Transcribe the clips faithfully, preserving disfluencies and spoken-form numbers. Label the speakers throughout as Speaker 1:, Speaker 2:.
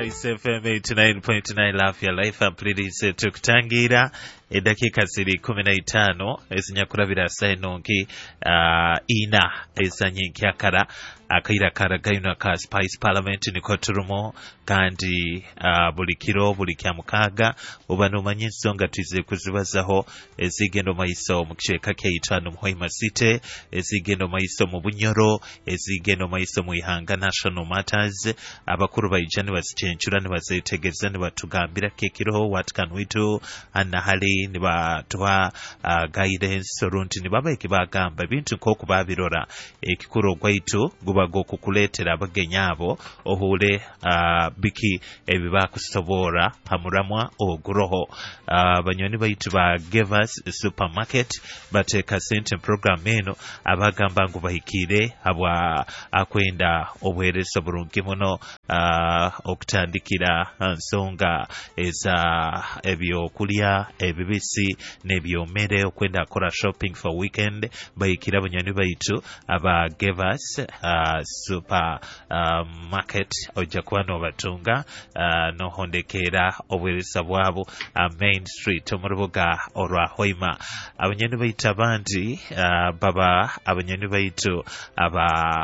Speaker 1: Kiss F M eighty-nine point nine Laugh Your Life ampulirize tukutangira edakika ziri kumi na itaano ezinyakurabira sainonki uh, ina ezanyinkakara akaira karagayuna ka Spice Parliament niko turumo kandi uh, buli kiro buli kya mukaga oba nomanyi ensonga tuze kuzibazaho ezigendo maiso mu kicweka ky'eitaano Muhoima City, ezigendo maiso mu Bunyoro, ezigendo maiso mu Ihanga National Matters. Abakuru bayijani bazicyenchura ne bazetegeza ne batugambira kekiro what can we do anahali ne batwa uh, guidance orunti ne baba ekibagamba bintu ko kubabirora ekikuru gwaitu gubago kukuletera abagenyabo ohule uh, biki ebibakusobora hamuramwa oguroho uh, banyoni baitu ba give us supermarket bateka sente program eno abagamba ngo bahikire abwa akwenda obwereso burungi muno uh, okutandikira nsonga eza ebyo kulya ebibisi nebyo mere okwenda akora shopping for weekend bahikira banyoni baitu aba give us uh, super uh, market oja kwano batunga uh, no hondekera obweresa bwabo uh, Main Street omurubuga orwa Hoima. Abanyoni baitu abandi uh, baba abanyoni baitu aba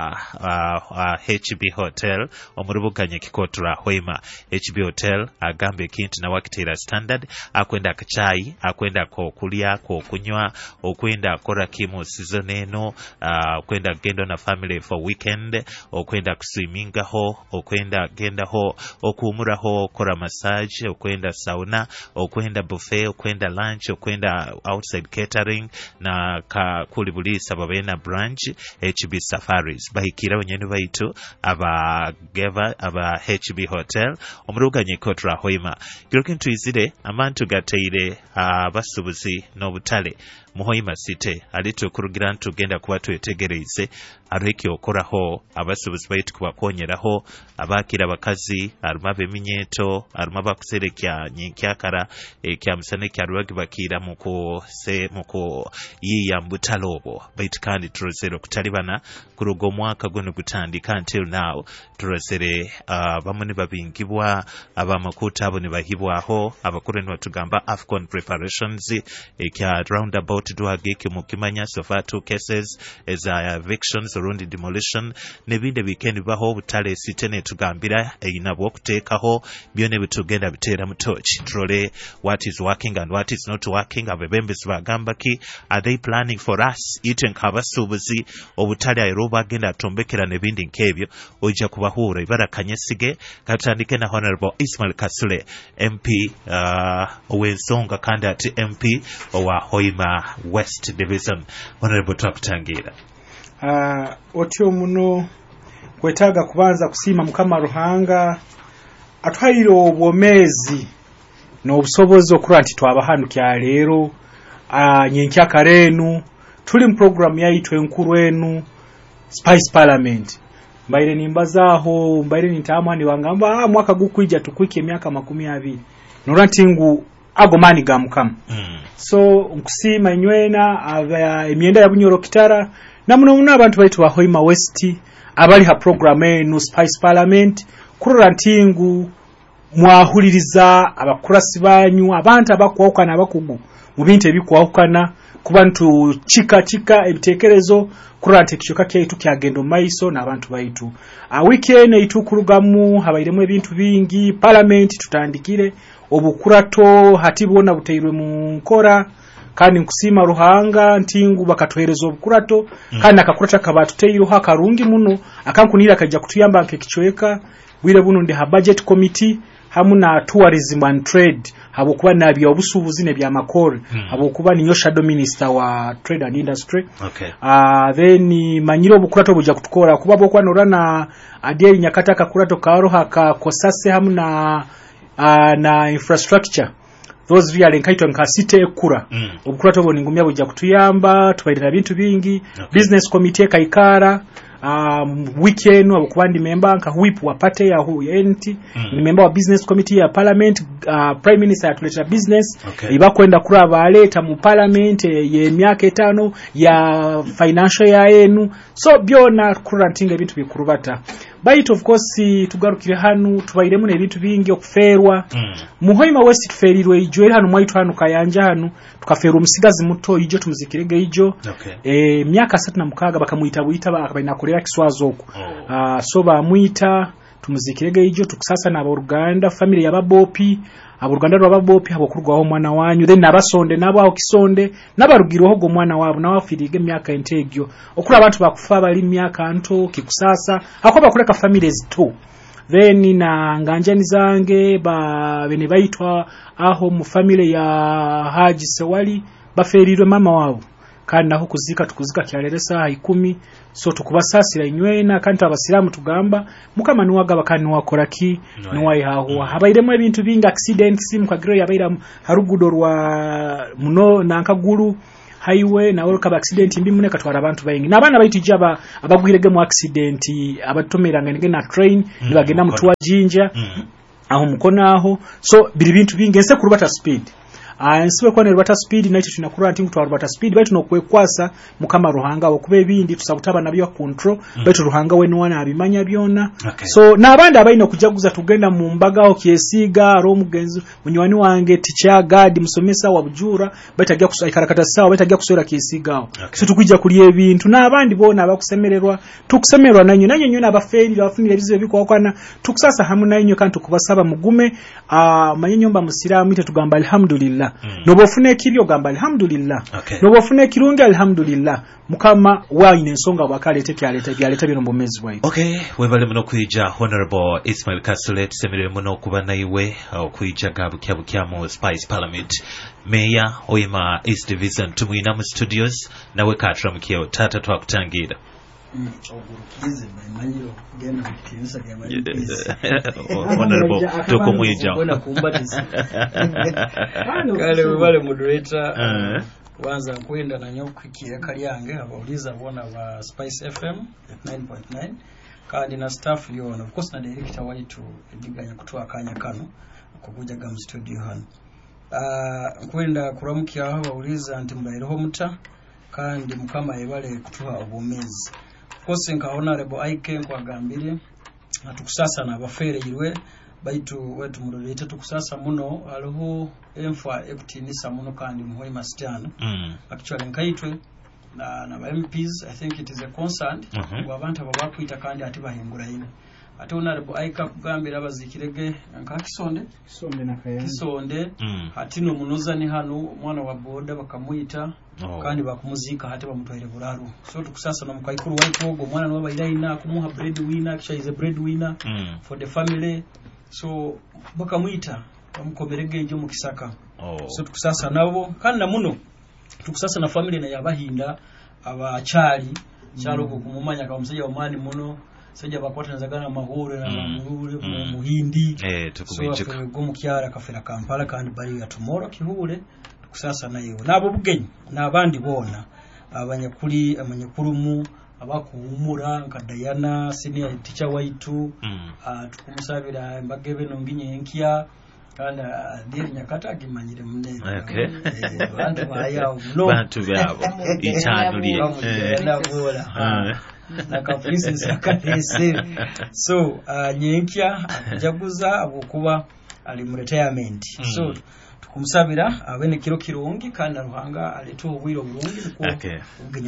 Speaker 1: uh, uh, H B Hotel omurubuga nyekikotura Hoima. H B Hotel agambe kintu na wakitera standard akwenda akachai akwenda ko kulya ko kunywa okwenda akora kimo season eno uh, okwenda gendo na family for weekend okwenda kuswiminga ho okwenda genda ho okumura ho okora massage okwenda sauna okwenda buffet okwenda lunch okwenda outside catering na ka kuli bulisa babena branch H B Safaris bahikira banyeni baitu aba geva aba H B Hotel omuruga nyikotra Hoima. Girokintu izire amantu gateire abasubuzi uh, n'obutale Muhoima City alito kurugira ntu genda kuba twetegereze areki okoraho abasubuzi baitu kubakonyeraho abakira bakazi arumabe minyeto arumaba kuserekya nyinkakara ekya musane kya rwagi bakira muko se muko yiya mbutalobo baitu kandi turozero kutalibana kurugo mwaka gono gutandika until now turozere uh, bamuni babingibwa abamakuta abo ne bahibwaho abakuru ni batugamba Afcon preparations ekya roundabout duhageke mukimanya so far two cases as uh, evictions around demolition nebinde bikendi baho butale sitene tugambira einabo okutekaho byone bitugenda bitera mutochi trole what is working and what is not working abebembezi bagamba ki are they planning for us iten kabasubuzi obutale aeroba genda tombekera nebindi nkebyo oja kubahura ibara kanyesige katandike na Honorable Ismail Kasule M P uh, owensonga kandi ati M P owa Hoima West Division. Honorable Twakutangira
Speaker 2: uh, otyo muno kwetaga kubanza kusima mukama Ruhanga atwalire obwomezi n'obusobozi okura nti twabahanukya leero uh, nyenkyakaleenu tuli mu program yaitwe enkuru enu Spice Parliament mbaire nimbazaho mbaire nintamani wangamba ah, mwaka gukwija tukwike emyaka makumi abiri noranti ngu agomani ga mukama mm. So nkusima inywena aba emyenda ya Bunyoro Kitara namuno muna abantu baitu ba Hoima West abali ha program eno Spice Parliament kurura ntingu mwahuliriza abakurasi banyu abantu abakwawukana abakugu mu bintu ebikwawukana kubantu chika chika ebitekerezo kurante kichoka kyaitu kyagendo maiso na abantu baitu a weekend itu kurugamu habairemu ebintu bingi Parliament tutandikire obukurato hatibona buteirwe mu nkora kandi nkusima Ruhanga ntingu bakatwerezo obukurato mm. kandi akakurata kabatu teiro hakarungi muno akankunira kajja kutuyamba nke kichweka wire buno ndi ha budget committee hamuna tourism and trade habokuba nabya obusubuzi ne bya makore mm. habokuba ninyo shadow minister wa trade and industry
Speaker 1: okay
Speaker 2: ah uh, then manyiro obukurato buja kutukora kuba bokwa norana adiye nyakata kakurato karo haka kosase hamuna uh, na infrastructure those real enkaito nkasite ekura mm. obukurato bo ningumya buja kutuyamba tubaidira bintu bingi okay. Business committee kaikara um weekend abukubandi member nka whip wa party ya hu enti mm. ni member wa business committee ya Parliament uh, prime minister atuleta business okay. Ibakwenda kura baleta mu Parliament ye myaka etano ya financial ya enu so byona kura ntinga bintu bikurubata bait of course tugarukire hanu tubairemu n'ebintu bingi okuferwa mm. muhoima west tuferirwe ijo hanu mwaitu hanu kayanja hanu tukaferwa umusigazi muto ijo tumuzikirege ijo
Speaker 1: okay.
Speaker 2: eh myaka three na mukaga bakamuita buita bakainakolera kiswazo ko oh. uh, so bamuita tumuzikirege ijo tukusasa na Uganda family ya babopi Abuganda rwa babopi abokurwaho mwana wanyu then nabasonde nabo aho kisonde nabarugirwaho go mwana wabo nawafirige myaka entegyo okura abantu bakufa bali myaka nto kikusasa ako bakureka families to then na nganjani zange ba bene baitwa aho mu family ya Haji Sewali baferirwe mama wabo kandi naho kuzika tukuzika kyalere saa ikumi so tukubasasira inywena kandi abasiramu tugamba mukama nuwaga bakani wakora ki nuwayi haho habairemo ebintu binga accidents mukagiro yabaira harugudo rwa muno nankaguru highway na woro kaba accident mbi mune katwara abantu bayingi nabana bayitije aba abagwirege mu accident abatomeranga nge na train mm, nibagenda mutuwa jinja mm. aho mukonaho so biri bintu bingi ense kurubata speed Ah nsibe kwa nerubata speed nacho tunakura nti mtu arubata speed baitu nokwekwasa mukama ruhanga okube bindi tusabutaba nabyo control mm. baitu ruhanga we nwana abimanya byona
Speaker 1: okay.
Speaker 2: so nabandi abaina kujaguza tugenda mu mbaga okyesiga ro mugenzi munywani wange teacher guard musomesa wa bujura baitagia kusikarakata sawa baitagia kusora kyesiga okay. so tukujja kuli ebintu nabandi bona abakusemererwa tukusemerwa nanyo nanyo nyona abaferi abafunira bizibe biko okwana tukusasa hamu nanyo kantu kubasaba mugume ah uh, manyenyomba musiramu ite tugamba alhamdulillah Mm. nobofune kibyo gamba alhamdulillah
Speaker 1: okay.
Speaker 2: nobofune kirungi alhamdulillah mukama waine nsonga bakalete kyaleta byaleta bino mbomezi bwayi
Speaker 1: okay webale muno kuija Honorable Ismail Kasule tusemerere muno kuba naiwe okuija gabu kyabu kyamo Spice Parliament Mayor Hoima East Division tumwina mu studios nawe katra mukyo tata twakutangira
Speaker 3: ogurukize bamanyiro genda kutinsa byamanyiro
Speaker 1: Honorable toko mwija
Speaker 3: bona kumbatiza kale wale moderator wanza kwenda na nyokukiye kalyange abauliza bona ba Spice F M nine point nine kandi na staff yona of course na director waitu ediganya kutoa kanya kano kukuja gam studio hano ah kwenda kuramukya aho bauliza anti mbayeho muta kandi mukama yebale kutoa obumezi kose nka Honorable Ike kwagambire atukusasa na bafere yirwe baitu wetu mudolete tukusasa muno aliho emfa ekutinisa muno kandi muhoi mastano
Speaker 1: mm.
Speaker 3: actually nkaitwe na na M Ps I think it is a concern mm -hmm. abantu ababakwita kandi ati bahingura ine ati Honorable Ike kugambira abazikirege nka kisonde
Speaker 2: kisonde na kaya
Speaker 3: kisonde
Speaker 1: mm.
Speaker 3: ati no munoza ni hano mwana wa boda bakamuyita
Speaker 1: oh.
Speaker 3: kandi bakumuzika hati bamutwaire buraru so tukusasa na mukaikuru waitogo mwana no bairaina kumuha bread winner kisha is a bread winner
Speaker 1: mm.
Speaker 3: for the family so bakamuyita bamukomerege nje mu kisaka
Speaker 1: oh.
Speaker 3: so tukusasa nabo kandi na muno tukusasa na family na yabahinda abachali chalo mm. kumumanya ka musajja omani muno sajja bakwata nazagana mahoro na mahoro mm. mu muhindi
Speaker 1: eh tukubijika
Speaker 3: so go mukyara kafera Kampala kandi bari ya tomorrow kihure tukusasa nayo nabo bugenyi nabandi bona abanyakuri amanyakurumu abakuhumura nka Diana senior teacher waitu
Speaker 1: mm.
Speaker 3: uh, tukumusabira mbagebe no nginyenkya kandi diri nyakata agimanyire munene
Speaker 1: okay
Speaker 3: bantu bayawo no
Speaker 1: bantu byabo itanulie
Speaker 3: na bola na kapisi sakatese so uh, nyenkya jaguza abokuba ali mu retirement mm. so kumusabira abene kiro kirungi kandi ruhanga aleto obwiro bulungi ko
Speaker 1: okay.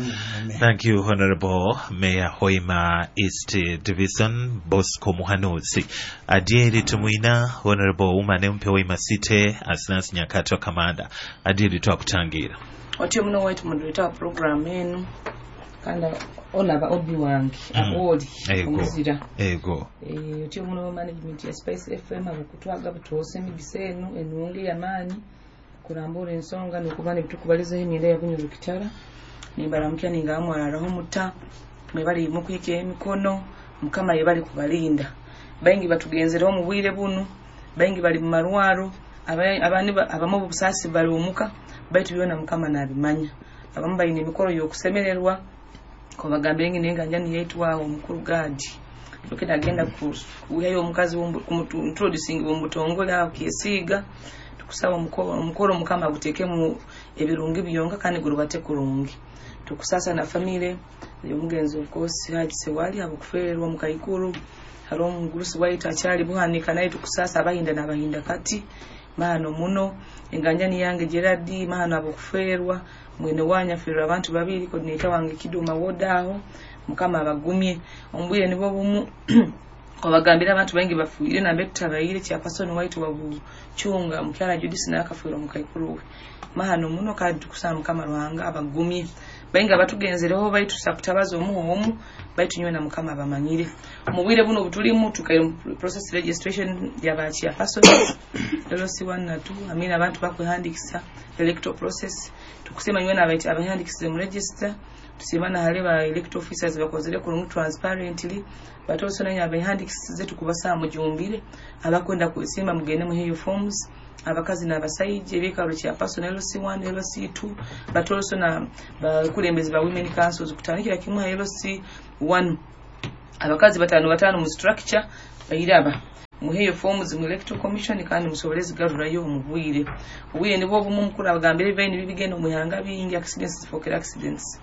Speaker 1: Thank you Honorable Mayor Hoima East Division Bosco Muhanuzi adieri tumwina Honorable Umane mpe Hoima City Asnance Nyakato Kamanda adieri twakutangira
Speaker 4: otyo muno wetu moderator program enu kanda ona ba obi wangi
Speaker 1: mm.
Speaker 4: abodi
Speaker 1: kumuzira ego
Speaker 4: eh otyo muno management ya Spice F M abukutwaga butose migisenu enunge yamanyi kurambura ensonga nokubane bitukubaliza emyenda ya kunyuru kitara nimbaramukya ningamwa araho muta mwebali mukuyike emikono mukama yebali kubalinda baingi batugenzeraho mu bwire bunu baingi bali mu marwaro abani abamu busasi bali umuka baitu byona mukama nabimanya abamu bayine emikoro yokusemererwa ko bagambe ngi nenganja ni yetu wao omukuru gadi lokeda agenda ku uyayo omukazi w'omuntu introducing omutongole aho kiesiga tukusaba mukoro mukoro mukama guteke mu ebirungi byonka kandi gurubate kurungi tukusasa na family yomugenzo of course Haji Sewali abukufererwa mukaikuru halo Bruce White achali buhanika naye tukusasa abayinda n'abayinda kati maano muno enganjani yange Gerard maano abakuferwa mwene wanya fira abantu babiri coordinator wange Kiduma wodaho mukama abagumye ombwire nibo bumu obagambira abantu bangi bafuire na mbete tabayire kya person White wabu chunga mukyala Judith na akafuira mukaikuruwe maano muno kadi tukusana mukama Ruhanga abagumye bainga batugenzereho baitu sakutabaza omuhomu baitu nywe na mukama abamanyire omubwire buno butulimu tukayo process registration yabachi ya person L C one na two amina abantu bakwehandikisa electoral process tukusema nywe na abaiti abahandikise mu register tusimana haleba electoral officers bakozere ku transparently batoso nanya abahandikise zetu kubasa mu jumbire abakwenda kusima mugene mu hiyo forms abakazi n'abasayije bikaro kya personal L C one L C two batoloso na bakulembezi ba women councils kutanikira kimwe L C one abakazi batano batano mu structure bayiraba mu hiyo forms mu electoral commission kandi musobolezi garurayo omubwire ubwire nibo bumu mukuru abagambire bene bibigeno muyanga bingi accidents for accidents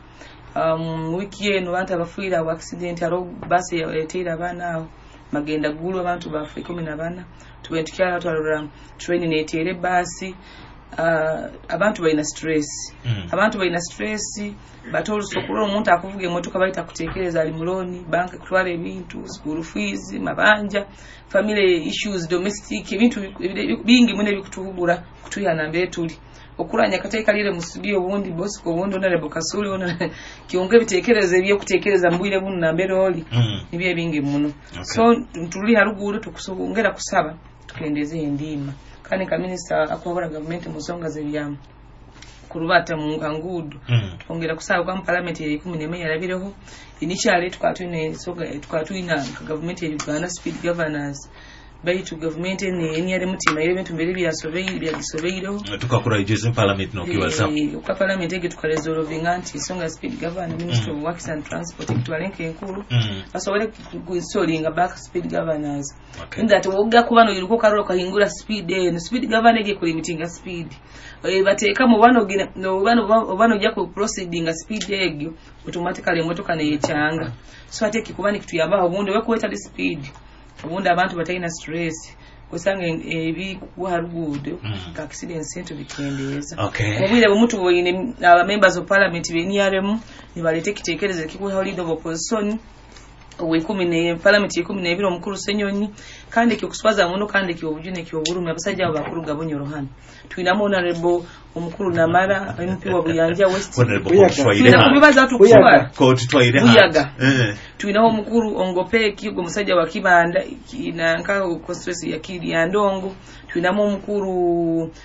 Speaker 4: um wiki eno bantu abafuira wa accident aro basi yaletera abana magenda gulu abantu bafu kumi na bana tubentukira atwalura training netere basi uh, abantu baina stress mm. abantu baina stress batoluso kulo omuntu akuvuga emotoka bayita kutekereza ali muloni bank kutwala ebintu school fees mabanja family issues domestic ebintu bingi mune bikutubura kutuyana mbere tuli okulanya kateeka lire mu studio wundi boss ko wundi onale bokasuli onale kionge bitekereza ebyo kutekereza mbwire bunu na mbere oli mm. nibye bingi muno okay. So tuli harugudo tukusongera kusaba tukendeze endima kane ka minister akwabura government musonga zebyamu kurubata mu kangudu mm. tukongera kusaba kwa parliament ya kumi na moja yarabireho initially tukatune soga tukatuna government ya Uganda speed governors baitu government ni enyare mutima ile bintu mbere bya survey bya surveyro
Speaker 1: tukakura ijuze parliament no kiwaza
Speaker 4: uka parliament ege tukaresolve anti songa speed governor minister of works and transport tuwalenke enkuru basobole kuinstolinga back speed governors okay. Ngati woga kubano iliko karolo kahingura speed eh speed governor ege ku limitinga speed eh bateka mu bano no bano bano jako proceeding speed ege automatically motoka ne yechanga so ate kikubani kitu yamba ubundi we kuweta speed ubundi abantu batayina stress kusanga ebi kuharugudo ka accident center bikendeza
Speaker 1: okay
Speaker 4: obwire omuntu boyine aba members of parliament beniyaremu nibalete kitekereze kikuha lead of opposition we kumi ne parliament kumi na ebiro omukuru Senyonyi kandi kikuswaza muno kandi kyobujune kyoburume abasajja abakuru gabonyo rohani tuina honorable omukuru Namara M P wa Buyanja West tuina kubibaza tukuswa
Speaker 1: ko tutwaire
Speaker 4: Buyaga eh tuina omukuru Ongope kigo musajja wa Kibanda ina nka constituency ya Kidi ya Ndongo tuina omukuru uh,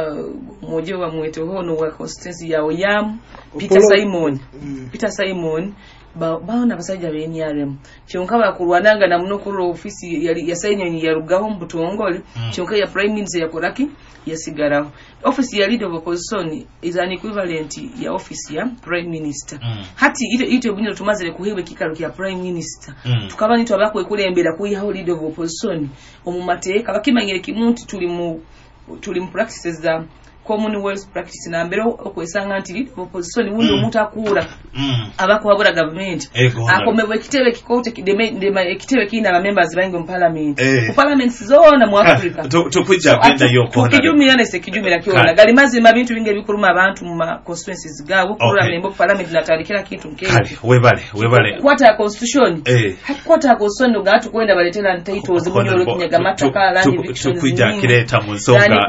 Speaker 4: mojo wa Mweto hono wa constituency ya Oyam Peter Simon mm. Peter Simon ba baona basajja beniyaremu kyonka bakulwananga na muno kuru ofisi yali yasainyo ya rugaho mbutongole mm. kyonka ya prime minister ya Koraki yasigaraho office ya leader of opposition is an equivalent ya office ya prime minister mm. hati ite ite bunyo tumazire kuhebe kikalo kya prime minister mm. tukaba nito abako ekulembera kuyihaho leader of opposition omumateka bakimanyire kimuntu tuli mu tuli mu practices za Commonwealth practice na mbere okwesanga nti leader of opposition wundi omuntu akura mm. abako wabura government akomebwe kitebe kikote kideme ndema ekitebe kina ba members bangi mu parliament
Speaker 1: eh.
Speaker 4: Mu parliament zona mu Africa
Speaker 1: tupija kwenda yoko
Speaker 4: tukijumira nese kijumira kiona gali mazima bintu binge bikuruma abantu mu constituencies gabo kura okay. Membo parliament natandikira kintu mkeke
Speaker 1: webale webale
Speaker 4: kwata constitution
Speaker 1: eh
Speaker 4: kwata constitution ngatu kwenda baletera titles mu nyoro kinyaga mataka land evictions
Speaker 1: tukija kireta mu nsonga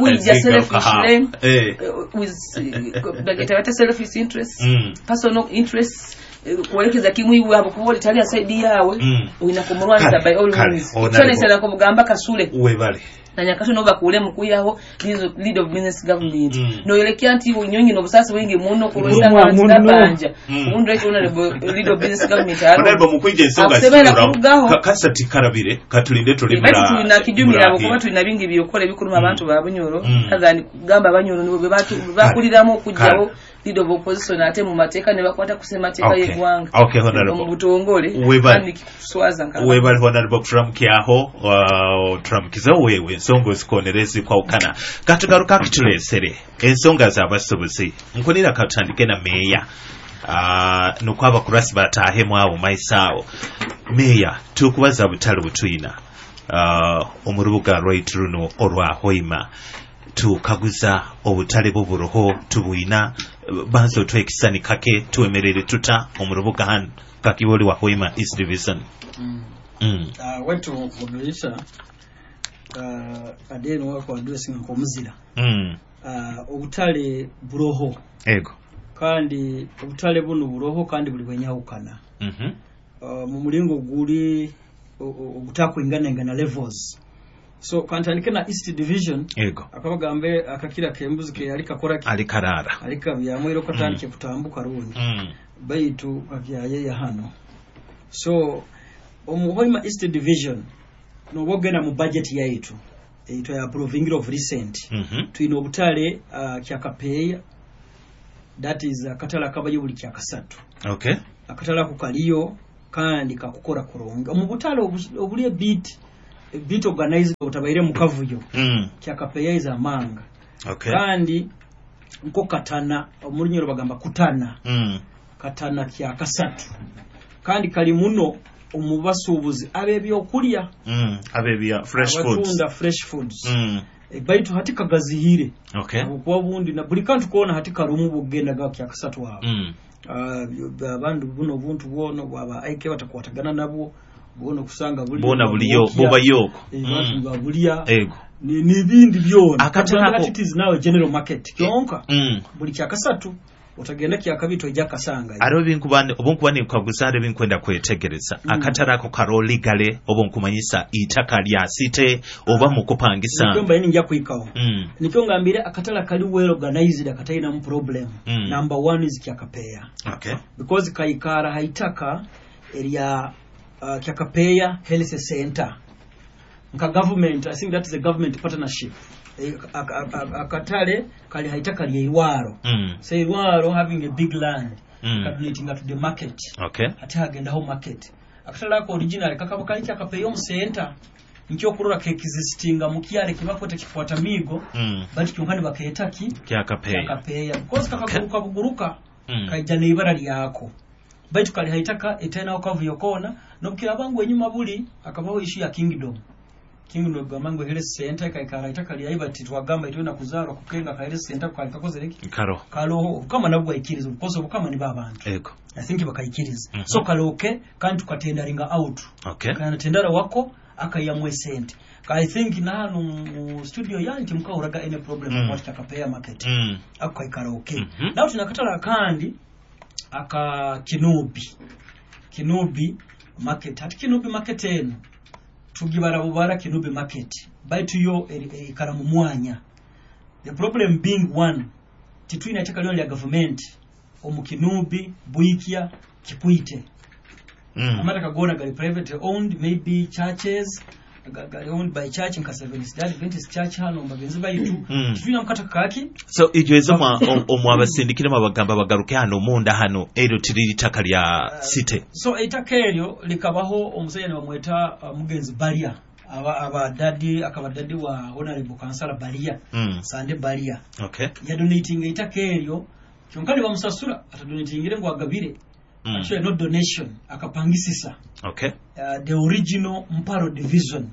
Speaker 4: eh
Speaker 1: eh
Speaker 4: with bageta self interest mm. personal interest kuwelekeza kimwiwe hapo kubole tali aside yawe mm. uinakomurwanza by all means cyane cyane ko bugamba kasule
Speaker 1: webale
Speaker 4: na nyakato no bakule mukuyaho lead of business government mm. no yelekya anti unyonyi no busasi wenge muno kuroisa ngana banja umuntu reke una lead of business government aro
Speaker 1: nalbo mukuje nsonga sikura kasati karabire katulinde tulimura
Speaker 4: bati tuna kijumira abo kuba tulina bingi byokole bikuruma abantu mm. babunyoro kazani kugamba abanyoro nibo batu bakuliramo okujjaho lead of opposition ate mu mateka ne bakwata kusema teka
Speaker 1: okay.
Speaker 4: Yegwanga
Speaker 1: okay honorable
Speaker 4: mubutongole kandi kiswaza nkala
Speaker 1: webali honorable Trump kiaho uh, Trump kiza wewe ensongo zikonerezi kwa ukana katugaruka kitulesere ensonga za basobozi nkonira katandike na meya uh, nokwaba kurasi batahemu abo maisao meya tukubaza butalo butwina uh, omurubuga right runo orwa Hoima tukaguza obutale boburoho tubuina banzo twekisani kake tuemerere tuta omurubuga han kakiboli wa Hoima East Division.
Speaker 3: mm.
Speaker 1: mm.
Speaker 3: uh, wetu modulisha uh, adeno wako addressing ko muzira
Speaker 1: mm.
Speaker 3: uh, obutale buroho
Speaker 1: ego
Speaker 3: kandi obutale buno buroho kandi buli bwenyawukana
Speaker 1: mhm
Speaker 3: uh, mu mulingo guli obutakwingana ngana levels. So kantandike na East Division
Speaker 1: ego
Speaker 3: akabagambe akakira kembuzi ke yali kakora
Speaker 1: ali karara
Speaker 3: alika byamwiro katandike mm. kutambuka rundi
Speaker 1: mm.
Speaker 3: baitu avyaye ya hano. So omuhoima East Division no bogena mu budget yaitu eito ya approving of recent
Speaker 1: mhm
Speaker 3: tuino obutale uh, kyakapeya that is akatala kabaye buli kyakasatu.
Speaker 1: Okay.
Speaker 3: Akatala kukaliyo kandi kakukora kuronga mu butale obulie beat bit organized utabaire mukavuyo
Speaker 1: mm.
Speaker 3: kyakapeya iza manga.
Speaker 1: Okay.
Speaker 3: Kandi nko katana omulinyoro bagamba kutana
Speaker 1: mm.
Speaker 3: katana kyakasatu kandi kali muno omubasubuzi abebyo kulya
Speaker 1: mm. abebya fresh foods
Speaker 3: abatunda fresh foods
Speaker 1: mm.
Speaker 3: e baitu hatika gazihire.
Speaker 1: Okay.
Speaker 3: Kwa bundi na buli kantu kuona hatika rumu bugenda ga kyakasatu wabo
Speaker 1: mm.
Speaker 3: uh, abandu buno buntu bwono baba aike batakwatagana nabo bono kusanga buli
Speaker 1: bona buliyo boba yoko
Speaker 3: mm. babulia
Speaker 1: ego
Speaker 3: ni nibindi byona
Speaker 1: akatala
Speaker 3: ko is now general market kyonka
Speaker 1: mm.
Speaker 3: buli kyakasatu otagenda kyakabito jakasanga
Speaker 1: aro binkubane obunkubane kwagusare binkwenda kwetegereza mm. akatara ko karoli gale obunkumanyisa itaka lya site oba mukupangisa
Speaker 3: nikyomba yini njya kuikaho
Speaker 1: mm.
Speaker 3: nikyonga mbire akatala kali well organized akataina mu problem
Speaker 1: mm.
Speaker 3: number one is kyakapeya.
Speaker 1: Okay. Because
Speaker 3: kaikara haitaka area uh, kyakapeya health center nka government. I think that is a government partnership. Akatale kali haitaka lya Irwaro
Speaker 1: mm.
Speaker 3: say Irwaro having a big land
Speaker 1: mm.
Speaker 3: coordinating to the market.
Speaker 1: Okay.
Speaker 3: Ati hagenda ho market akatala ko original kakabakali kyakapeya mu center nkyo kurura ke existinga mukiale kibako tekifuata migo
Speaker 1: mm.
Speaker 3: but kyongani bakayetaki
Speaker 1: kyakapeya
Speaker 3: kyakapeya because kakaguruka buguruka
Speaker 1: mm.
Speaker 3: kaijana ibara lyako baitu kali haitaka etena okavu yokona nobukira bangu enyuma buli akabaho issue ya kingdom kingdom gamangu hele center kaikara haitaka lyaiba titwagamba itwena kuzarwa kukenga ka hele center kwa kakozereki
Speaker 1: karo
Speaker 3: kalo kama nabwo ikirizo because kama ni babantu
Speaker 1: ego
Speaker 3: I think bakayikiriza mm -hmm. So kaloke kandi tukatenda ringa out.
Speaker 1: Okay.
Speaker 3: Kana tendara wako akayamwe sente. I think na no studio yanti mkauraga any problem mm. What kakapea market
Speaker 1: mm.
Speaker 3: akwa karaoke
Speaker 1: mm -hmm.
Speaker 3: Now tunakatala kandi aka Kinubi Kinubi market hati Kinubi market eno tugibara bubara Kinubi market baitu yo ikaramu mwanya. The problem being one titwina chakaliyo ya government omu Kinubi Buikia Kipuite mm. Amata kagona gali private owned, maybe churches gali owned by church nka Seventh Adventist church hano mbagenzi bayitu mm. Tufina mkata kaki
Speaker 1: so ijweza mwa omu abasindikire mabagamba bagaruke hano munda hano ero tiriri taka lya uh, site
Speaker 3: so itaka eryo likabaho omusajja bamweta uh, mugenzi Baria aba aba daddy akaba daddy wa honorable councillor Baria mm. Sande Baria.
Speaker 1: Okay.
Speaker 3: Ya donating itaka eryo kyonkani bamusasura atadonatingire ngo agabire mm. Actually not donation akapangisisa.
Speaker 1: Okay.
Speaker 3: Uh, the original Mparo division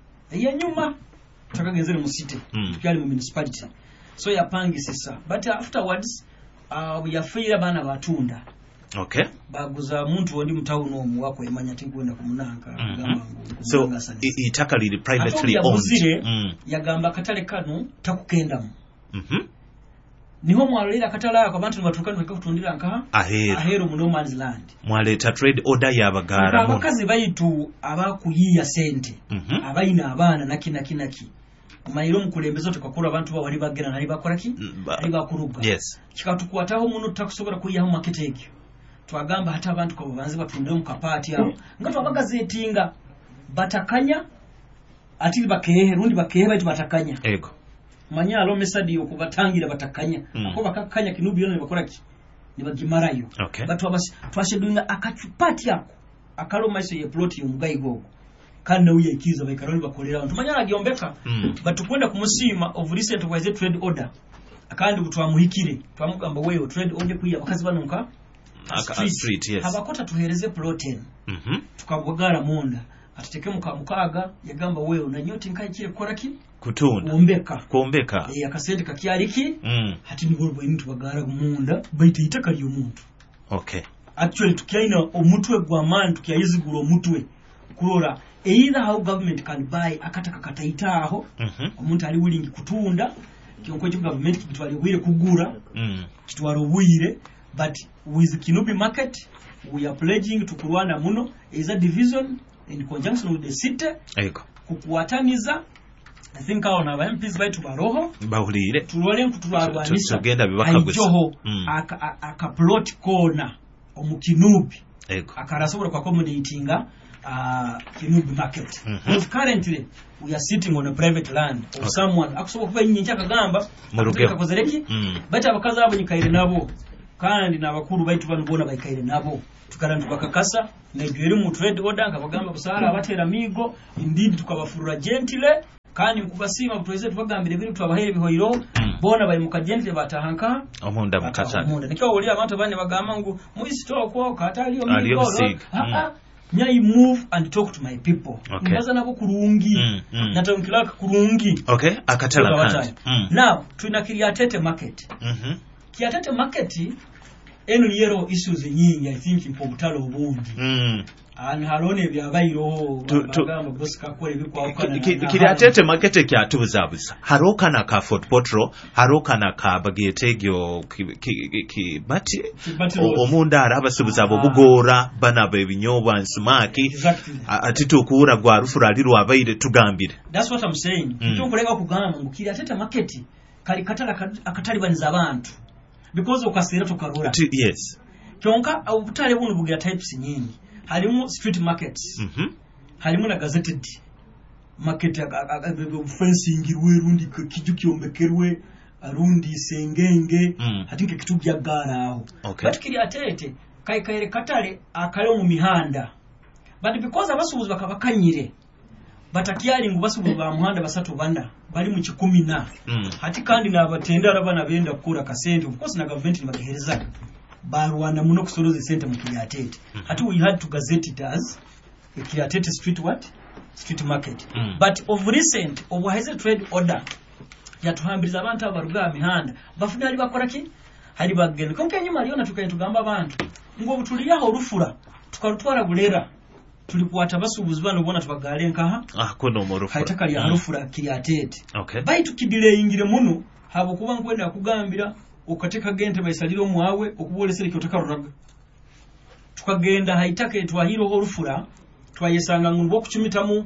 Speaker 3: ya nyuma takagenzere mu city mm. Tukali mu municipality so yapangisisa but afterwards uh, yafira bana batunda.
Speaker 1: Okay.
Speaker 3: Baguza muntu wondi mtawuno omu wako emanya tingwenda kumunanga
Speaker 1: mm
Speaker 3: -hmm.
Speaker 1: So itaka lili privately owned
Speaker 3: mm. Yagamba katale kanu takukendamu
Speaker 1: mhm mm
Speaker 3: niho mwalira katala yako abantu batukana bakutundira nka
Speaker 1: ahero
Speaker 3: ahero mu no man's land
Speaker 1: mwaleta trade order yabagara
Speaker 3: mu bakazi bayitu abakuyiya sente mm -hmm. Abaina abana nakina kinaki mayiro mukulembezo tukakura abantu ba wali bagena nali bakoraki nali bakuruga
Speaker 1: yes
Speaker 3: kikatukwataho muno tutakusobora kuyiyaho market ekyo twagamba hata abantu ko banze batundira mu kapati yao ngato abagazetinga batakanya ati bakehe rundi bakehe bayitu batakanya
Speaker 1: ego
Speaker 3: manya alo mesadi okubatangira batakanya mm. Ako bakakanya Kinubi yone bakora ki nibagimarayo
Speaker 1: okay.
Speaker 3: Batu abasi twashedunga akachupati yako akalo maiso ye plot yo mugayi gogo kandi uye ikiza bakaroni bakolera abantu manya agiombeka mm. Batu kwenda kumusima of recent wise trade order akandi kutwa muhikire twamugamba weyo trade order kuya bakazi banonka
Speaker 1: street, street yes
Speaker 3: abakota tuhereze protein
Speaker 1: mhm mm
Speaker 3: tukabwagara munda atiteke mukamukaga yagamba wewe unanyoti nkayikire kora ki
Speaker 1: kutunda
Speaker 3: kuombeka
Speaker 1: kuombeka
Speaker 3: eh akasente kakyaliki
Speaker 1: mm
Speaker 3: hati nibwo bintu bagara munda baita itaka lyo muntu
Speaker 1: okay
Speaker 3: actually tukiaina omutwe gwa man tukiyizigura omutwe kurora either how government can buy akataka kataitaho
Speaker 1: mhm
Speaker 3: omuntu ali willing kutunda kyonko cyo government kitwali wire kugura
Speaker 1: mm
Speaker 3: kitwaro wire but with Kinubi market we are pledging to kurwana muno is a division in conjunction with the city
Speaker 1: eko
Speaker 3: kukuwataniza I think aho na ba M Ps baitu baroho
Speaker 1: bahulire
Speaker 3: tulwale nkutulwarwanisha
Speaker 1: tugenda bibakagusa
Speaker 3: mm. aka aka plot corner omukinubi
Speaker 1: eko
Speaker 3: akarasobora kwa accommodatinga uh, Kinubi market
Speaker 1: mm -hmm.
Speaker 3: because currently we are sitting on a private land of okay. someone akusoboka kuba nyinyi akagamba
Speaker 1: murugeko
Speaker 3: kozereki
Speaker 1: mm.
Speaker 3: bata abakaza abo nyikaire nabo kandi nabakuru baitu banubona bayikaire nabo tukarana bakakasa negere mu trade order nkabagamba busara abatera migo indeed tukabafurura gentile kandi mukubasima tuweze tubagambire biri tubabahere bihoyiro mm. bona bali mu kagentile batahanka
Speaker 1: omunda mukata
Speaker 3: omunda nikyo oli abantu bane bagamba ngo mu store ko katali
Speaker 1: omigo
Speaker 3: ah nyai move and talk to my people
Speaker 1: okay.
Speaker 3: mbaza nabo kurungi
Speaker 1: mm, mm.
Speaker 3: natankilaka kurungi
Speaker 1: okay akatala kandi
Speaker 3: mm. now tuna Kiatete market
Speaker 1: mhm mm
Speaker 3: Kiatete market eno yero issues nyingi I think impo butalo obungi
Speaker 1: mm
Speaker 3: an harone byabayiro bagamba boss kakore bikwa ukana
Speaker 1: Kiatete market kyatubuzabuza haroka na ka Fort Potro haroka na ka bagetegyo ki bati omunda arabasubuza abo bugora bana bebinyobwa nsumaki atitukura gwa rufura lirwa abayire tugambire
Speaker 3: that's what I'm saying tukulenga kugamba ngo Kiatete market kali katala akatali baniza abantu because ukasira tukarura
Speaker 1: yes
Speaker 3: kyonka ubutale bunu bugira types nyingi halimu street markets
Speaker 1: mhm mm
Speaker 3: halimu na gazetted market fencing rundi kijukiyombekerwe arundi sengenge
Speaker 1: mm.
Speaker 3: hatinke kitu byagara aho
Speaker 1: okay.
Speaker 3: but Kiatete kai kaire katale akale mu mihanda but because abasubuzi bakabakanyire batakyali ngo basubuzi ba muhanda basatu banda bali mu kikumi na
Speaker 1: mm.
Speaker 3: hati kandi nabatenda arabana benda kukura kasente of course na government nibagehereza barwana muno kusoloza sente mu Kiatete mm. hati we had to gazette it as a Kiatete street what street market
Speaker 1: mm.
Speaker 3: but of recent of a trade order yatuhambiriza abantu abaruga mihanda bafuna ali bakora ki hari bagenda konke nyuma aliona tukaye tugamba abantu ngo butuliyaho rufura tukarutwara gulera tulikwata basubuzi bano bona tubagale nkaha
Speaker 1: ah kono morufura
Speaker 3: haitaka ya harufura mm. Kiatete
Speaker 1: okay
Speaker 3: baitu kidile ingire muno habo kuba nkwenda kugambira ukateka gente bayisaliro muawe okubolesere kyotaka ruraga tukagenda haitaka twahiro horufura twayesanga ngunbo okuchimitamu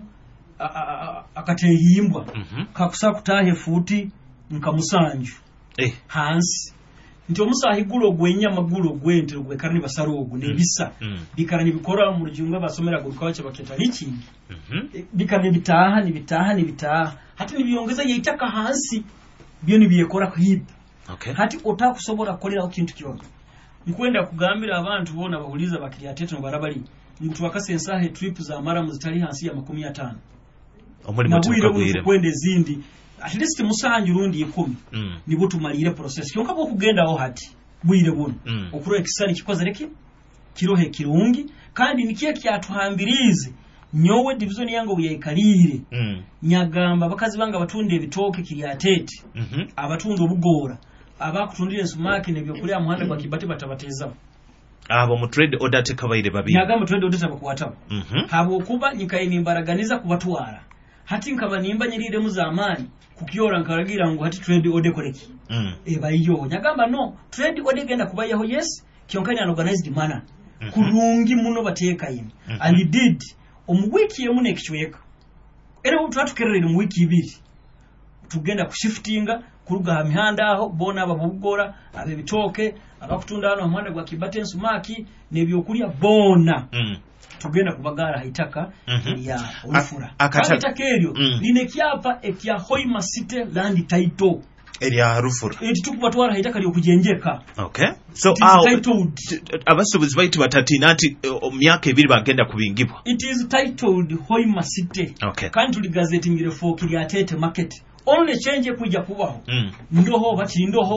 Speaker 3: akateyimbwa
Speaker 1: mm -hmm.
Speaker 3: kakusa kutahe futi nkamusanju
Speaker 1: eh
Speaker 3: hansi nti omusahigulo gwenya magulo gwente gwekarani basarogo nebisa
Speaker 1: mm.
Speaker 3: bikarani bikora mu rujunga basomera gurukawache baketa liki
Speaker 1: mhm mm
Speaker 3: bikane bitaha ni bitaha ni bitaha hati nibiyongeza yitaka hansi byo nibiyekora kuhiba
Speaker 1: okay
Speaker 3: hati otakusobora kolera okintu kyonka nkwenda kugambira abantu bona bahuliza bakiriatete no barabali mtu wakasensa he trip za mara muzitali hansi ya makumi atano
Speaker 1: omuli mutuka bwire
Speaker 3: kwende zindi at least musanju rundi ikumi
Speaker 1: mm.
Speaker 3: nibo tumalire process kyonka bwo kugenda aho hati bwire buno
Speaker 1: mm.
Speaker 3: okuro ekisali kikoze leki kirohe kirungi kandi nikiye kyatuhambirize nyowe division yango buyekalire
Speaker 1: mm.
Speaker 3: nyagamba bakazi banga batunde ebitoke Kiatete
Speaker 1: mhm mm
Speaker 3: abatunde obugora abakutundire sumaki nebyo kuli amuhanda kwa Kibati batabateza
Speaker 1: abo mu trade order tekabaire babiri
Speaker 3: nyagamba trade order tabakwata
Speaker 1: mhm mm
Speaker 3: habo kuba nyikaini mbaraganiza kubatwara hati nkaba nimba nyirire mu zamani kukiora nkaragira ngo hati trade order koleki
Speaker 1: mm.
Speaker 3: eba iyo nyagamba no trade order genda kubayaho yes kyonkani an organized manner mm -hmm. kurungi muno bateka yini mm -hmm. and did omuwiki yemu nekichweka era utatukerere mu wiki ibiri tugenda kushiftinga kuruga ha mihanda aho bona ababugora abe bitoke abakutunda hano amanda gwa Kibati nsumaki nebyokulya bona
Speaker 1: mm.
Speaker 3: tugenda kubagara haitaka
Speaker 1: mm -hmm.
Speaker 3: ya urufura
Speaker 1: akata
Speaker 3: takerio mm. line kyapa ekya Hoima City land title
Speaker 1: area harufura
Speaker 3: eti tukubatwara haitaka lyo kujenjeka
Speaker 1: okay so aho abasubuzi baitu batatinati myaka ebiri bagenda kubingibwa
Speaker 3: it is titled Hoima City
Speaker 1: okay
Speaker 3: kandi tuli gazetting ile for Kiatete market only change kuja kubaho
Speaker 1: mm.
Speaker 3: ndoho bati ndoho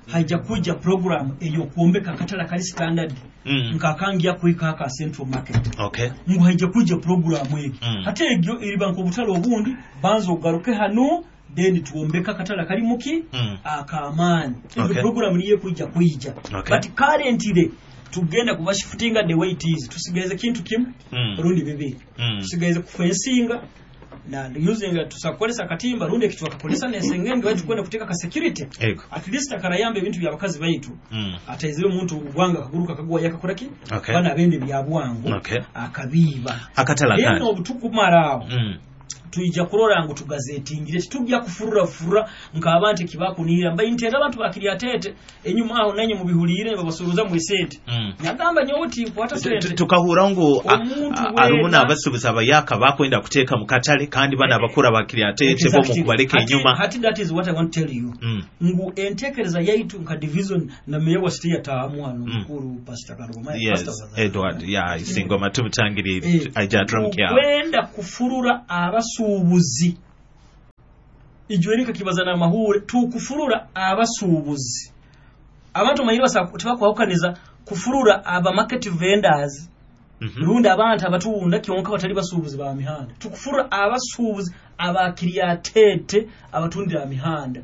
Speaker 3: haija kuja program eyo kuombeka katala kali standard
Speaker 1: mm.
Speaker 3: nkakangia kuika ka Central Market
Speaker 1: okay
Speaker 3: ngo haija kuja program egi
Speaker 1: mm.
Speaker 3: ate egyo iriba nko butalo obundi banzo garuke hano then tuombeka katala kali muki
Speaker 1: mm.
Speaker 3: akamani
Speaker 1: okay.
Speaker 3: program niye kuja kuija
Speaker 1: okay.
Speaker 3: but currently tugenda kubashifutinga the way it is tusigeze kintu kimu
Speaker 1: mm.
Speaker 3: rundi bibiri
Speaker 1: mm.
Speaker 3: tusigeze kufensinga na using tusakolesa katimba rundi kitu akakolesa nesengenge wetu kwenda kuteka ka security
Speaker 1: Ego.
Speaker 3: at least akarayambe bintu bya bakazi baitu
Speaker 1: mm.
Speaker 3: atayizire umuntu ubwanga kaguruka kagwa yakakora ki
Speaker 1: okay.
Speaker 3: bana bende bya bwangu
Speaker 1: okay.
Speaker 3: akabiba
Speaker 1: akatala
Speaker 3: kandi
Speaker 1: kandi
Speaker 3: eno butukumarawo
Speaker 1: mm.
Speaker 3: tuija kurora ngo tugazetingire tujja kufurura furura nk'abantu kibakunira mbaye ntera abantu bakiri atete enyuma aho nanyo mu bihulire babasuruza mu isente
Speaker 1: mm.
Speaker 3: nyagamba nyoti kwata sente
Speaker 1: tukahura ngo arumuna abasubiza abayaka bakwenda kuteeka mu katale kandi bana abakura bakiri atete bo mu kubaleka enyuma
Speaker 3: hati that is what I want to tell you
Speaker 1: mm.
Speaker 3: ngu entekereza yaitu nka division na meya wa state ataamwa mukuru mm. pastor Karoma
Speaker 1: yes, pastor Edward ya yeah, isingo matumutangiri
Speaker 3: eh,
Speaker 1: ajadrumkia
Speaker 3: kwenda kufurura abasu ubuzi ijwereka kibaza na mahure tukufurura abasubuzi abantu mayiro basakubakwahukaniza kufurura aba market vendors mm -hmm. runda abantu abatunda kyonka batali basubuzi ba mihanda tukufurura abasubuzi abakiriya tete abatundira mihanda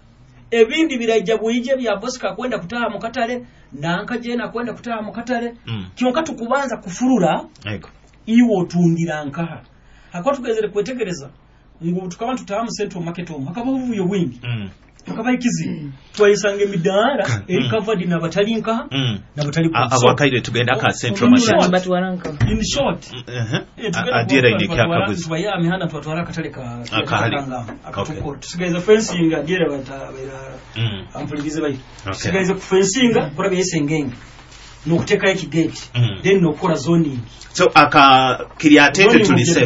Speaker 3: ebindi birajja buyije bya bosika kwenda kutaha mu katale nanka jena kwenda kutaha mu katale mm. kyonka tukubanza kufurura
Speaker 1: ego
Speaker 3: iwo tundira nkaha akwa tugezere kwetegereza ngo tukaba tutahamu Central Market omu akaba uvuyo bwingi mm. tukaba ikizi mm. twayisange midara mm. eri covered na batalinka mm. na batali
Speaker 1: kwa abo akaire tugenda ka Central Market
Speaker 3: batwaranka in short
Speaker 1: eh adira ini kyakabuzi
Speaker 3: twaya mihanda twatwara katale ka
Speaker 1: akanga
Speaker 3: akatuko tusigaiza fencing adira batabera mm. ampuligize bayi tusigaiza ku fencing kora byesengenge nokuteka iki gate mm. then nokora zoning
Speaker 1: so aka kiriatete tulise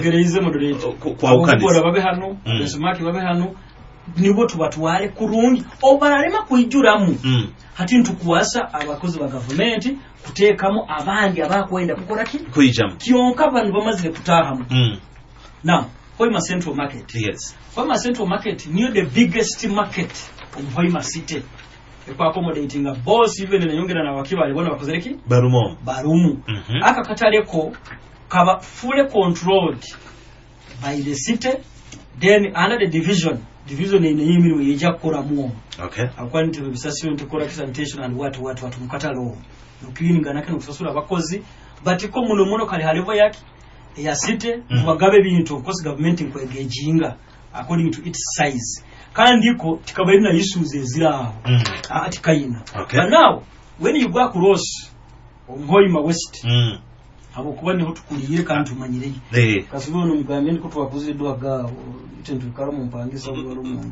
Speaker 3: kwa ukaniza babe hano besumaki babe hano nibo tubatwale kurungi obararema kuyijuramu mm. hati ntukuwasa abakozi ba government kutekamo abandi abakwenda kukora ki
Speaker 1: kuyijamu
Speaker 3: kionka abantu bamazire kutahamu
Speaker 1: mm.
Speaker 3: now Hoima Central Market
Speaker 1: yes
Speaker 3: Hoima Central Market near the biggest market of Hoima City kwa accommodating a boss even na nyongera na wakiba alibona bakozereki
Speaker 1: barumo
Speaker 3: barumu mm -hmm. aka kataleko kaba fully controlled by the city then under the division division ine yimiri yeja kora muo
Speaker 1: okay
Speaker 3: akwani to bisasio to kora sanitation and what what what mukatalo cleaning anake kusasura abakozi but ko muno muno kali halivo yake ya city mm. bagabe bintu of course government inkwegejinga according to its size kandi ko tikaba ina issues ezira mm. ati kayina
Speaker 1: okay.
Speaker 3: But now when you go across Hoima West
Speaker 1: mm.
Speaker 3: abo kuba niho tukuliye kandi tumanyire
Speaker 1: eh
Speaker 3: kasibo no mugambye ko twakuze dwaga itentu karo mu mpangisa bwo mu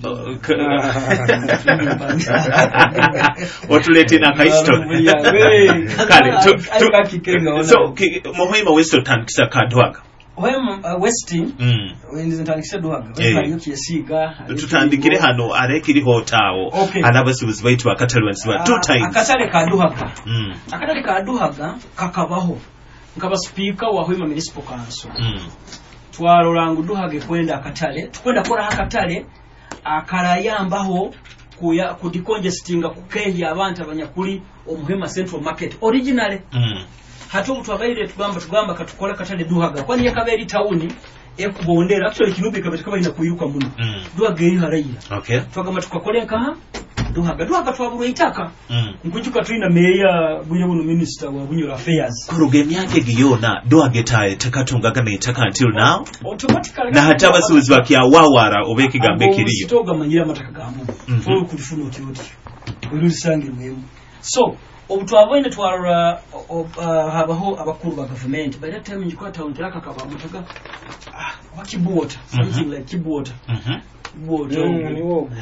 Speaker 1: otulete na kaisto kale so Hoima West tankisa kadwaga
Speaker 3: Hoima West
Speaker 1: mm
Speaker 3: wendize tankisa dwaga bari yuki yasiga
Speaker 1: tutandikire hano arekiri hotawo anabasubizi baitu bakatalwansi ba two times
Speaker 3: akatale kaduhaga
Speaker 1: mm
Speaker 3: akatale kaduhaga kakabaho nkaba speaker wa Hoima Municipal Council
Speaker 1: mm
Speaker 3: twarorangu duhage kwenda akatale tukwenda kora akatale akarayambaho kuya kudikongestinga kukenja abantu abanyakuri omuhema Central Market originally
Speaker 1: mm
Speaker 3: hatu twabaire tugamba tugamba katukola katale duhaga kwani yakaberi town ekubondera actually kinubi kabetika bali nakuyuka muno
Speaker 1: mm
Speaker 3: duhaga eri harayira
Speaker 1: okay
Speaker 3: twagamba tukakole nka duhaga duhaga twaburo itaka
Speaker 1: mm
Speaker 3: nkujuka tuina meya buye buno minister wa bunyura affairs
Speaker 1: kuruge myake giyona duhaga taye takatunga kana itaka until now
Speaker 3: automatically
Speaker 1: na hata basubizi bakia wawara obeki gambe kiri
Speaker 3: sitoga manyira mataka gamu fo kulifuna otiyoti urusange mwemu so obutwabone twara habaho abakuru ba government by that time nyikwa town traka kaba mutaga wakibuota something like kibuota
Speaker 1: mhm
Speaker 3: buota
Speaker 2: ni wogo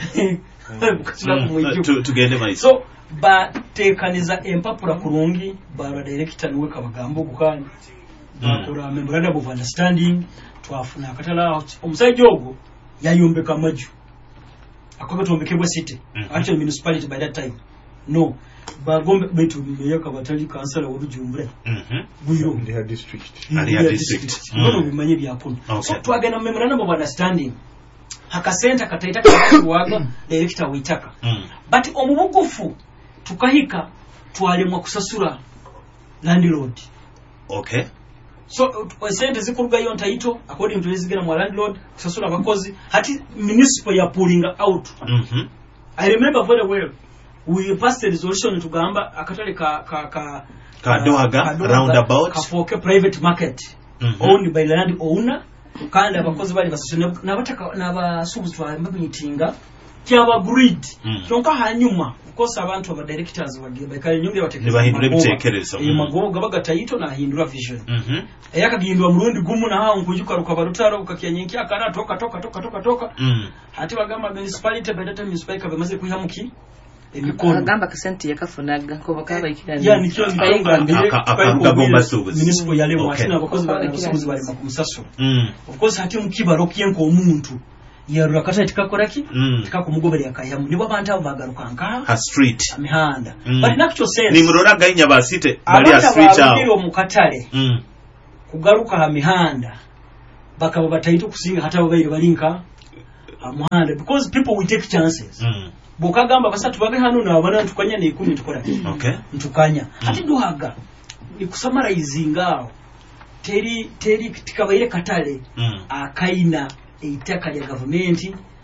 Speaker 1: tugende mai
Speaker 3: so ba tekaniza empapura kurungi bara director niwe kabagambo gukani bakora memorandum of understanding twafuna katala omusajja ogo yayombeka maju akobe tombekebwa city actually municipality by that time no bagombe betu meyaka batali kansala obujumbure
Speaker 1: mhm
Speaker 3: buyo
Speaker 2: ndi district
Speaker 3: ndi district ngono bimanye byakuna so twagena memorandum of understanding hakasenta kataita kwa director witaka but omubugufu tukahika twalemwa kusasula landlord.
Speaker 1: Okay.
Speaker 3: So sente zikurugayo ntaito according to zigera mu landlord kusasula abakozi hati municipal ya pulling out.
Speaker 1: Mhm.
Speaker 3: I remember very well we passed a resolution tugamba akatale ka ka ka
Speaker 1: kadoaga roundabout
Speaker 3: kafoke private market
Speaker 1: mm -hmm.
Speaker 3: owned by land owner kandi abakozi bali basasula nabataka nabasubuzi twamba meetinga kyaba grid kyonka mm. hanyuma kosa abantu aba directors bagiye bakale nyumye batekereza
Speaker 1: bahindura bitekerezo
Speaker 3: mm. magogo gabaga tayito na hindura vision
Speaker 1: mhm mm
Speaker 3: eyakagindwa murundi gumu na hao nkujuka ruka barutaro ukakiyanyenki akana toka toka toka toka toka
Speaker 1: mm.
Speaker 3: hati bagamba municipality bedata municipality bamaze kuyamuki emikono
Speaker 4: agamba kasenti yakafunaga ko bakaba ikirani
Speaker 3: ya nikyo nikongambire
Speaker 1: akagomba subuzi
Speaker 3: municipal yale mu atina abakozi bali musubuzi bali makumusasura mm. of course hati mukibaro kiyenko omuntu yarura kata tikakoraki
Speaker 1: mm.
Speaker 3: tikakumugobere yakayamu nibo abantu abo bagarukanka
Speaker 1: ha street
Speaker 3: amihanda
Speaker 1: mm.
Speaker 3: but nakyo sense
Speaker 1: ni murora gainya basite bali ya street aho
Speaker 3: abiro mukatale
Speaker 1: mm.
Speaker 3: kugaruka ha mihanda bakaba batayito kusinga hata babaire balinka amuhanda because people will take chances
Speaker 1: mm.
Speaker 3: bokagamba basatu babe hano na abana tukanya ne ikumi tukora
Speaker 1: okay
Speaker 3: ntukanya mm. ati duhaga ni kusamarayizinga teri teri tikabaire katale
Speaker 1: mm.
Speaker 3: akaina eitaka ya government.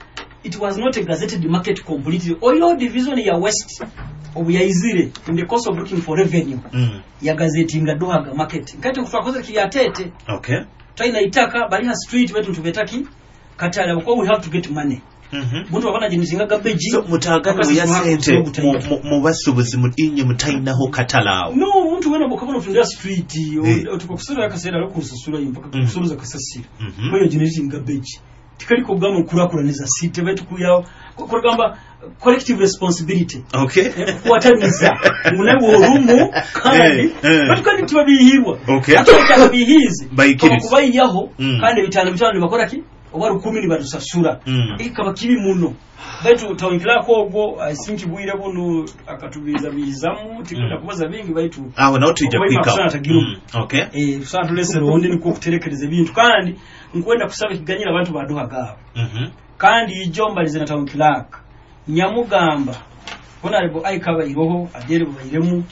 Speaker 3: It was not a gazetted market completely. Oyo division ya west obuyaizire in the course of looking for revenue
Speaker 1: mm.
Speaker 3: ya gazeti ngadohaga market ngati kufakoza kiyatete
Speaker 1: okay
Speaker 3: taina itaka bali ha street wetu tubetaki katala because we have to get money
Speaker 1: mhm
Speaker 3: muntu wabana jinizinga gabeji
Speaker 1: so mutagano ya sente mu basubuzi mutinye mutaina ho katala
Speaker 3: no muntu wena bokabona tundya street tukokusura yakasera lokususura impaka kusuruza kasasira moyo jinizinga gabeji tikaliko gamo kurakuraniza site betu kuyaho kurugamba collective responsibility
Speaker 1: okay
Speaker 3: wataniza munewo rumu kandi batukandi tubabihirwa
Speaker 1: okay
Speaker 3: ataka bihizi
Speaker 1: bayikiriza
Speaker 3: kubayiyaho kandi bitano bitano bakora ki obaru kumi ni badusasura ikaba kibi muno betu tawikira ko obwo I think bwire bunu akatubiza bizamu tikunda kubaza bingi baitu
Speaker 1: aho nawo tujja kwika okay
Speaker 3: eh sana tulese rondi niko kuterekereza bintu kandi nkwenda kusaba kiganyira abantu baduhaga
Speaker 1: mhm
Speaker 3: kandi ijomba lizina tawikiraka nyamugamba bona alibo aikaba iroho agere bubayiremu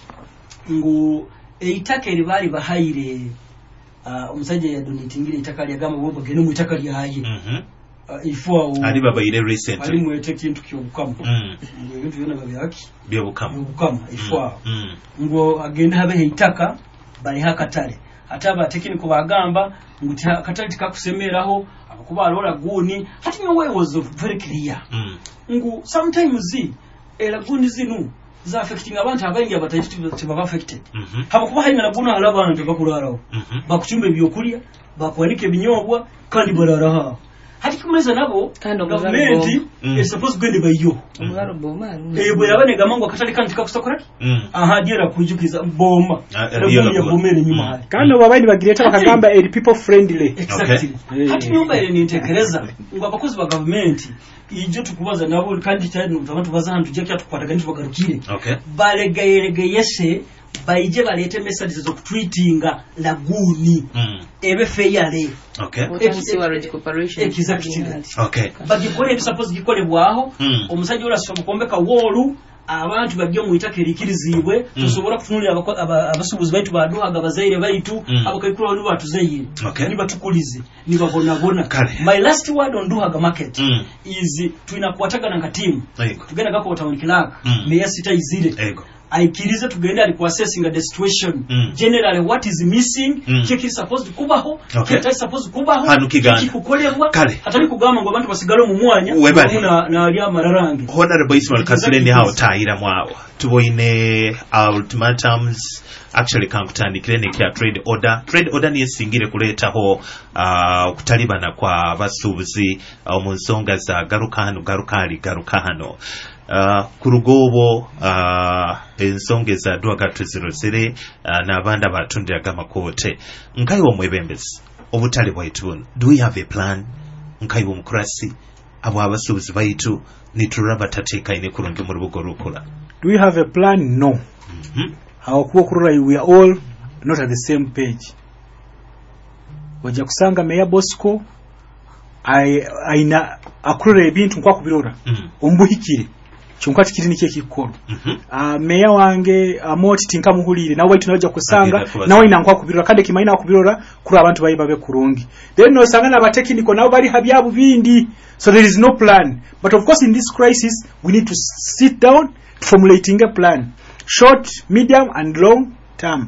Speaker 3: ngo eitakeri bali bahayire uh, umusajja ya donatingire itakali agamba bo bagene mu itakali yahaye
Speaker 1: mhm
Speaker 3: uh, ifo
Speaker 1: ali babayire recently
Speaker 3: ali mwete kintu kyobukama
Speaker 1: mhm
Speaker 3: ngo ibintu byona babyaki
Speaker 1: byobukama
Speaker 3: byobukama ifo
Speaker 1: mhm
Speaker 3: ngo agenda habe itaka bali hakatale ataba technical bagamba nguti katale tikakusemeraho abakuba alora guni hati nyowe was very clear
Speaker 1: mm.
Speaker 3: ngu sometimes era guni zinu za affecting abantu abaingi abatayiti baba affected
Speaker 1: mm -hmm.
Speaker 3: habakuba haina nabuna halaba abantu bakularaho
Speaker 1: mm -hmm.
Speaker 3: bakuchumbe byokulya bakwanike binyobwa kandi bararaha hati kumeza nabo government
Speaker 1: mm.
Speaker 3: is supposed to go bayo
Speaker 4: umugaro boma
Speaker 3: eh bwe yabane gamango katale kandi tikakusakora
Speaker 1: mm.
Speaker 3: aha dira kujukiza boma
Speaker 1: ya
Speaker 3: bomere nyuma hali
Speaker 2: kandi babaidi bagireta bakagamba eri people friendly
Speaker 3: exactly okay. Hati nyumba ile nintekereza ngo abakozi ba government ijo tukubaza nabo kandi cyane abantu bazana tujye kyatukwataga ntibagarukire
Speaker 1: okay
Speaker 3: balegayegeyese bayije balete messages zo tweetinga laguni
Speaker 1: mm.
Speaker 3: ebe feyale
Speaker 1: okay
Speaker 4: sewerage corporation
Speaker 3: exactly
Speaker 1: okay
Speaker 3: bagikore suppose gikore bwaho
Speaker 1: mm.
Speaker 3: omusajja ora somo kombeka wolu abantu bagyo mu itake likirizibwe mm. tusobora kutunulira abasubuzi baitu baduhaga bazaire baitu
Speaker 1: mm.
Speaker 3: abakayikura bali batuzayire
Speaker 1: okay.
Speaker 3: niba tukulize niba bona bona my last word on duhaga market
Speaker 1: mm.
Speaker 3: is tuinakuwataga na team
Speaker 1: Ego.
Speaker 3: tugenda gako town clerk
Speaker 1: mm.
Speaker 3: meya sita izire
Speaker 1: Ego.
Speaker 3: aikirize tugenda ali assessing the situation
Speaker 1: mm.
Speaker 3: generally what is missing
Speaker 1: mm.
Speaker 3: cheki supposed kubaho
Speaker 1: okay.
Speaker 3: cheki supposed kubaho
Speaker 1: cheki
Speaker 3: kukolebwa hatali kugama ngo abantu basigalo mu mwanya
Speaker 1: na
Speaker 3: na ali amararange
Speaker 1: honorable Ismail Kasireni hao taira mwawo tuboine ultimatums actually kankutandikire ne kya trade order trade order ni singire kuletaho uh, kutalibana kwa basubuzi uh, mu nsonga za garukano garukali garukano Uh, kurugobo uh, ensonge za dwaga tuzirozire uh, n'abanda batundira gamakote nkayo mwebembezi obutali bwaitu do we have a plan nkayo mukrasi abo abasubuzi baitu nituraba tateka ine kurungi mu rubugo rukula
Speaker 2: do we have a plan no
Speaker 1: mhm
Speaker 2: how kuba kurura we are all not at the same page wajja kusanga meya Bosco ai aina akurura ebintu kwa kubirora
Speaker 1: mm.
Speaker 2: umbuhikire kyonkwati kiri nike kikolo ah meya wange amoti tinka muhulire nawe baitu naja kusanga nawe inankwa kubirora kande kimaina kubirora kuri abantu bayi babe kurungi then no sanga na technical nawe bari habyabu bindi so there is no plan but of course in this crisis we need to sit down formulating a plan short medium and long term.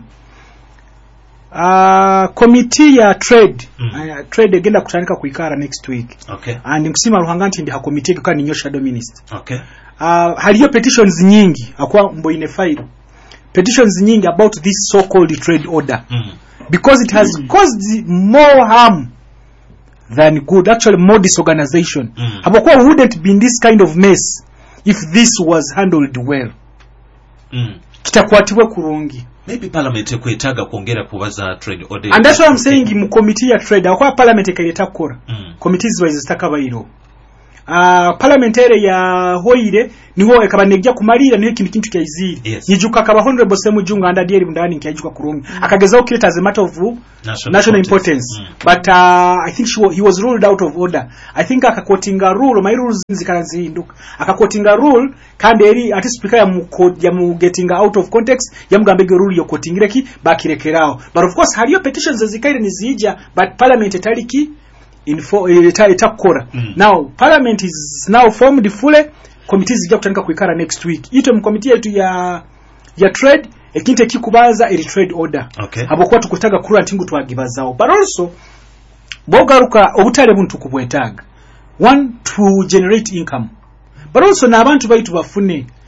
Speaker 2: Uh, committee ya trade mm. uh, trade agenda kutanika kuikara next week
Speaker 1: okay
Speaker 2: and nkusima ruhanganti ndi ha committee kwa ninyo shadow minister
Speaker 1: okay
Speaker 2: uh, haliyo petitions nyingi akwa mbo ine file petitions nyingi about this so called trade order mm. because it has mm. caused more harm than good, actually more disorganization mm. hapokuwa wouldn't be in this kind of mess if this was handled well mm. kitakwatiwe kurungi.
Speaker 1: Maybe parliament kwetaga kuongera kubaza trade order.
Speaker 2: And that's what I'm saying mu committee ya trade akwa parliament ekayeta kora mm. committees wise zitaka bayiro uh, parliamentary ya hoire niho ekabanegya kumalira niyo kintu kintu kyaziri
Speaker 1: yes.
Speaker 2: Nijuka kaba honorable Semu Junga anda dieri mundani nkiyajuka kurungi mm. akagezaho create as a matter of national, national importance, importance. Mm. But uh, I think she, he was ruled out of order. I think akakotinga rule my rules zikanazinduka akakotinga rule kandi eri ati speaker ya mu ya mu getting out of context yamugambege rule yo kotingire ki bakirekerao but of course haliyo petitions zikaire nizija but parliament etaliki info etakora mm. Now parliament is now formed fully committees zijja kutandika kuikara next week ito mu committee yetu ya ya trade ekinte kikubaza eri trade order
Speaker 1: okay.
Speaker 2: Abokuwa tukutaga kura ntingu twagibazaho but also bogaruka obutale buntu kubwetaga one to generate income but also na abantu baitu bafune